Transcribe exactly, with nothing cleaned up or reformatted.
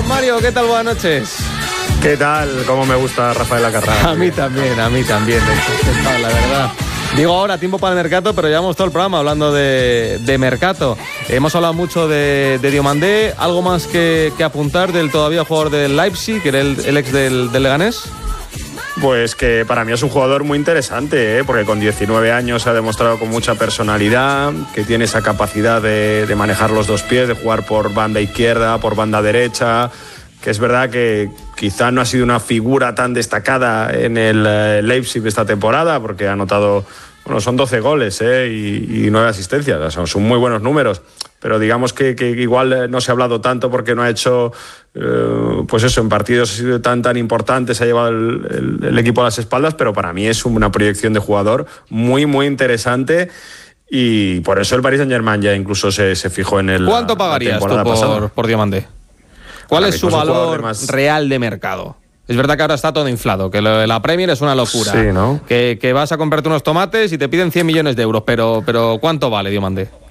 Don Mario, ¿qué tal? Buenas noches. ¿Qué tal? ¿Cómo me gusta Rafael Acarrá? A mí también, a mí también, la verdad. Digo ahora, tiempo para el mercado, pero llevamos todo el programa hablando de, de mercado. Hemos hablado mucho de, de Diomandé. ¿Algo más que, que apuntar del todavía jugador del Leipzig, que era el, el ex del, del Leganés? Pues que para mí es un jugador muy interesante, ¿eh? Porque con diecinueve años ha demostrado con mucha personalidad, que tiene esa capacidad de, de manejar los dos pies, de jugar por banda izquierda, por banda derecha, que es verdad que quizá no ha sido una figura tan destacada en el eh, Leipzig esta temporada, porque ha anotado, bueno, son doce goles ¿eh? y, y nueve asistencias, o sea, son muy buenos números. Pero digamos que, que igual no se ha hablado tanto porque no ha hecho, eh, pues eso, en partidos tan tan importantes se ha llevado el, el, el equipo a las espaldas, pero para mí es una proyección de jugador muy, muy interesante y por eso el Paris Saint-Germain ya incluso se, se fijó en el. ¿Cuánto pagarías tú por, por Diomandé? ¿Cuál es su valor de más... real de mercado? Es verdad que ahora está todo inflado, que lo, la Premier es una locura. Sí, ¿no? Que, que vas a comprarte unos tomates y te piden cien millones de euros, pero, pero ¿cuánto vale Diomandé?